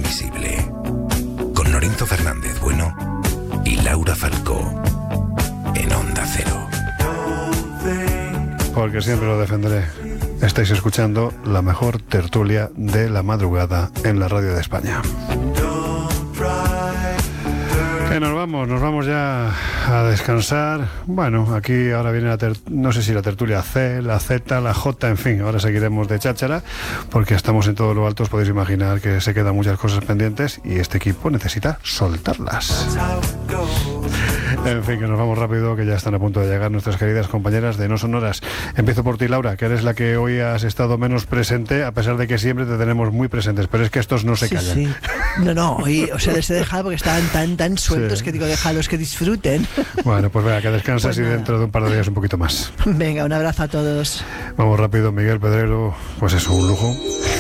invisible. Con Lorenzo Fernández Bueno y Laura Falcó en Onda Cero. Porque siempre lo defenderé. Estáis escuchando la mejor tertulia de la madrugada en la radio de España. Que nos vamos ya a descansar. Bueno, aquí ahora viene no sé si la tertulia C, la Z, la J, en fin, ahora seguiremos de cháchara, porque estamos en todo lo alto, os podéis imaginar que se quedan muchas cosas pendientes y este equipo necesita soltarlas. En fin, que nos vamos rápido, que ya están a punto de llegar nuestras queridas compañeras de No Sonoras. Empiezo por ti, Laura, que eres la que hoy has estado menos presente, a pesar de que siempre te tenemos muy presentes, pero es que estos no se callan. Sí. No, hoy, o sea, les he dejado porque estaban tan sueltos, sí, que digo, déjalos que disfruten. Bueno, pues venga, que descansas pues y dentro de un par de días un poquito más. Venga, un abrazo a todos. Vamos rápido, Miguel Pedrero, pues eso, un lujo.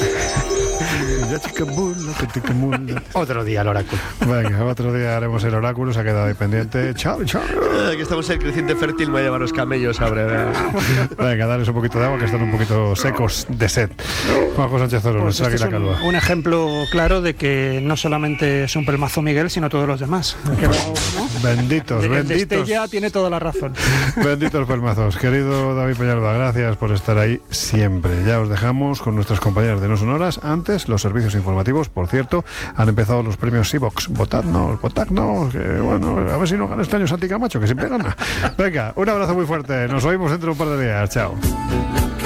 Otro día el oráculo. Venga, otro día haremos el oráculo, se ha quedado ahí pendiente. Chao. Aquí estamos en Creciente Fértil, me voy a llevar los camellos a breve. Venga, darles un poquito de agua, que están un poquito secos de sed. Juanjo Sánchez Oro, pues nos este es un ejemplo claro de que no solamente es un pelmazo Miguel, sino todos los demás. Que, ¿no? Benditos. Estella tiene toda la razón. Benditos pelmazos. Querido David Peñalba, gracias por estar ahí siempre. Ya os dejamos con nuestras compañeras de No Sonoras. Antes, los servicios informativos, por cierto, han empezado los premios Sivox. Votadnos, que bueno, a ver si no gana este año Santi Camacho, que siempre gana. Venga, un abrazo muy fuerte. Nos oímos dentro de un par de días. Chao.